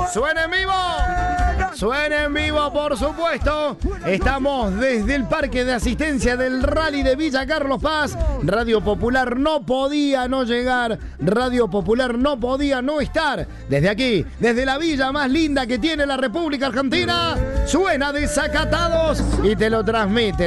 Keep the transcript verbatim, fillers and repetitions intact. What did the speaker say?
Suena en vivo. Suena en vivo, por supuesto. Estamos desde el Parque de Asistencia del Rally de Villa Carlos Paz. Radio Popular no podía no llegar. Radio Popular no podía no estar. Desde aquí, desde la villa más linda que tiene la República Argentina, suena Desacatados y te lo transmite